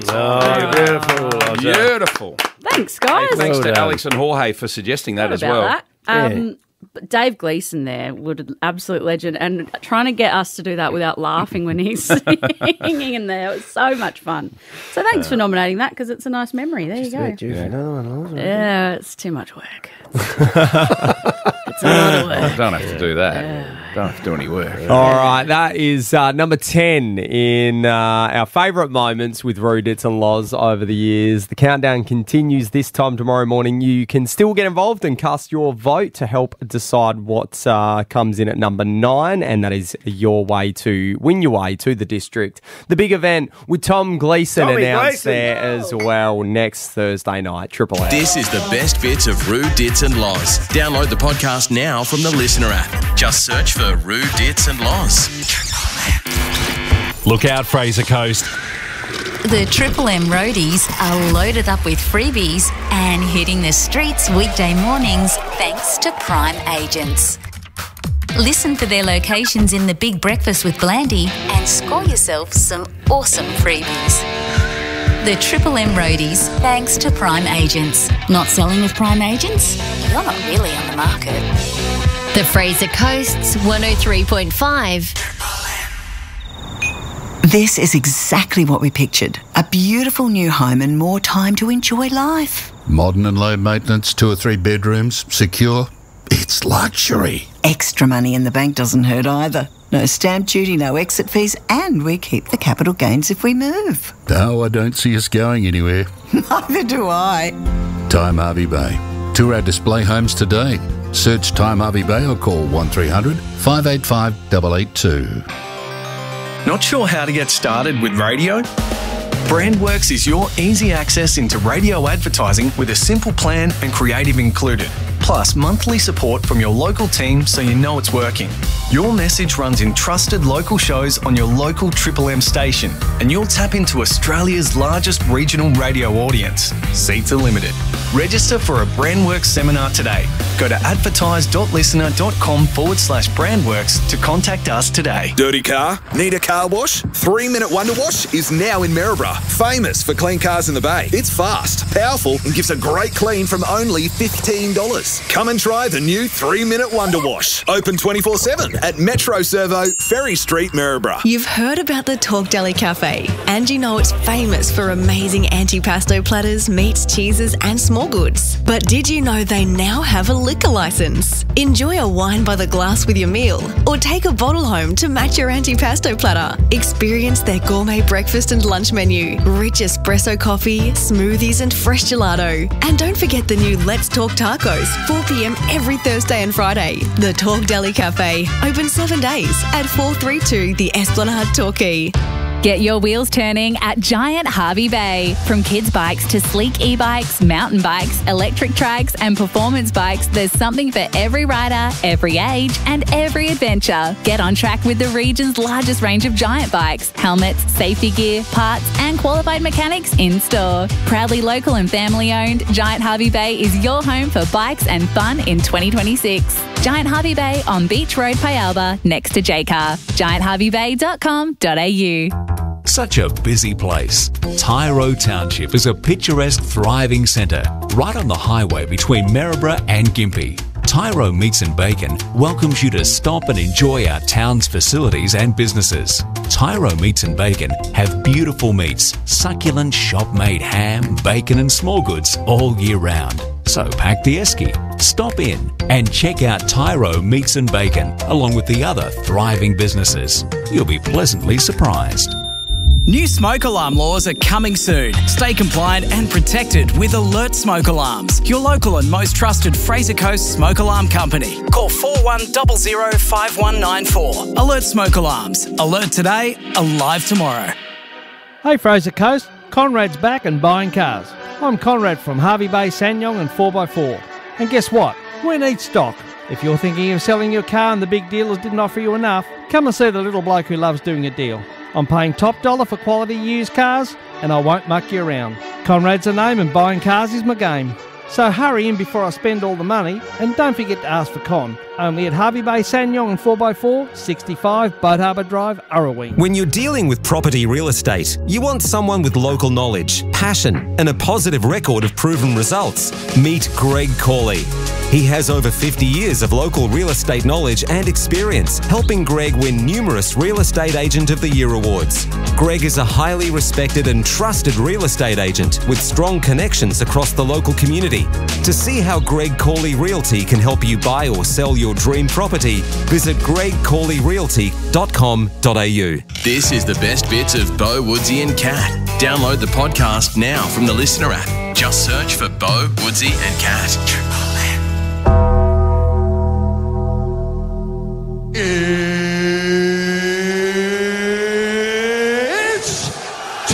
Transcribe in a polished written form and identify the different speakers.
Speaker 1: Oh, beautiful.
Speaker 2: Beautiful.
Speaker 3: Thanks, guys.
Speaker 2: Hey, thanks
Speaker 1: Well
Speaker 2: to
Speaker 1: done.
Speaker 2: Alex and Jorge for suggesting that as well.
Speaker 3: That. But Dave Gleeson there, absolute legend, and trying to get us to do that without laughing when he's singing in there. It was so much fun. So thanks for nominating that because it's a nice memory. There you go.
Speaker 1: Due for another one.
Speaker 3: Yeah, it's too much work. It's a lot of work.
Speaker 2: Don't have to do that. Don't have to do any work.
Speaker 4: All right, that is number 10 in our favourite moments with Roo, Dits and Loz over the years. The countdown continues this time tomorrow morning. You can still get involved and cast your vote to help decide what comes in at number 9, and that is your way to win your way to the district. The big event with Tom Gleeson announced there as well next Thursday night, Triple M.
Speaker 5: This is the best bits of Roo, Dits and Loz. Download the podcast now from the Listener app. Just search for Roo, Dits and Loz.
Speaker 6: Look out, Fraser Coast.
Speaker 7: The Triple M roadies are loaded up with freebies and hitting the streets weekday mornings thanks to Prime Agents. Listen for their locations in the Big Breakfast with Blandy and score yourself some awesome freebies. The Triple M roadies, thanks to Prime Agents. Not selling with Prime Agents? You're not really on the market.
Speaker 8: The Fraser Coast's 103.5.
Speaker 9: This is exactly what we pictured. A beautiful new home and more time to enjoy life.
Speaker 10: Modern and low maintenance, 2 or 3 bedrooms, secure. It's luxury.
Speaker 9: Extra money in the bank doesn't hurt either. No stamp duty, no exit fees, and we keep the capital gains if we move.
Speaker 10: No, I don't see us going anywhere.
Speaker 9: Neither do I.
Speaker 10: Time Harvey Bay. Tour our display homes today. Search Time Harvey Bay or call 1300 585 882.
Speaker 5: Not sure how to get started with radio? Brandworks is your easy access into radio advertising with a simple plan and creative included. Plus monthly support from your local team so you know it's working. Your message runs in trusted local shows on your local Triple M station, and you'll tap into Australia's largest regional radio audience. Seats are limited. Register for a Brandworks seminar today. Go to advertise.listener.com/Brandworks to contact us today.
Speaker 11: Dirty car? Need a car wash? 3-Minute Wonder Wash is now in Maryborough. Famous for clean cars in the bay. It's fast, powerful, and gives a great clean from only $15. Come and try the new 3-Minute Wonder Wash. Open 24/7 at Metro Servo, Ferry Street, Maryborough.
Speaker 12: You've heard about the Talk Deli Cafe, and you know it's famous for amazing antipasto platters, meats, cheeses, and small goods. But did you know they now have a liquor license? Enjoy a wine by the glass with your meal, or take a bottle home to match your antipasto platter. Experience their gourmet breakfast and lunch menu, rich espresso coffee, smoothies, and fresh gelato. And don't forget the new Let's Talk Tacos, 4 p.m. every Thursday and Friday. The Talk Deli Cafe, open 7 days at 432 the Esplanade Torquay.
Speaker 13: Get your wheels turning at Giant Harvey Bay. From kids' bikes to sleek e-bikes, mountain bikes, electric trikes and performance bikes, there's something for every rider, every age and every adventure. Get on track with the region's largest range of Giant bikes, helmets, safety gear, parts and qualified mechanics in store. Proudly local and family owned, Giant Harvey Bay is your home for bikes and fun in 2026. Giant Harvey Bay on Beach Road, Pyalba, next to JCar. GiantHarveyBay.com.au.
Speaker 6: Such a busy place. Tyro Township is a picturesque, thriving centre right on the highway between Maryborough and Gympie. Tyro Meats and Bacon welcomes you to stop and enjoy our town's facilities and businesses. Tyro Meats and Bacon have beautiful meats, succulent shop-made ham, bacon and small goods all year round. So pack the esky, stop in and check out Tyro Meats and Bacon along with the other thriving businesses. You'll be pleasantly surprised.
Speaker 14: New smoke alarm laws are coming soon. Stay compliant and protected with Alert Smoke Alarms, your local and most trusted Fraser Coast smoke alarm company. Call 4100 5194. Alert Smoke Alarms. Alert today, alive tomorrow.
Speaker 15: Hey Fraser Coast, Conrad's back and buying cars. I'm Conrad from Harvey Bay, Sanyong and 4x4. And guess what? We need stock. If you're thinking of selling your car and the big dealers didn't offer you enough, come and see the little bloke who loves doing a deal. I'm paying top dollar for quality used cars and I won't muck you around. Conrad's a name and buying cars is my game. So hurry in before I spend all the money, and don't forget to ask for Con. Only at Harvey Bay, Sanyong and 4x4, 65 Boat Harbour Drive, Arrowing.
Speaker 16: When you're dealing with property real estate, you want someone with local knowledge, passion, and a positive record of proven results. Meet Greg Cawley. He has over 50 years of local real estate knowledge and experience, helping Greg win numerous Real Estate Agent of the Year awards. Greg is a highly respected and trusted real estate agent with strong connections across the local community. To see how Greg Cawley Realty can help you buy or sell your dream property, visit gregcawleyrealty.com.au.
Speaker 5: This is the best bits of Bo, Woodsy and Cat. Download the podcast now from the Listener app. Just search for Bo, Woodsy and Cat.